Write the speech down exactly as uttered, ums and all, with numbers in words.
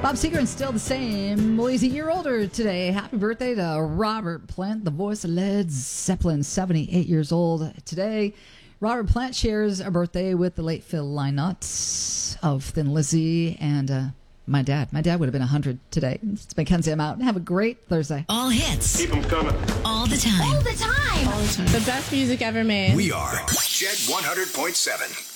Bob Seger still the same. Well, he's a year older today. Happy birthday to Robert Plant, the voice of Led Zeppelin, seventy-eight years old today. Robert Plant shares a birthday with the late Phil Lynott of Thin Lizzy and uh, my dad. My dad would have been one hundred today. It's Mackenzie. I'm out. Have a great Thursday. All hits. Keep them coming. All the time. All the time. All the time. The best music ever made. We are Jet one hundred point seven.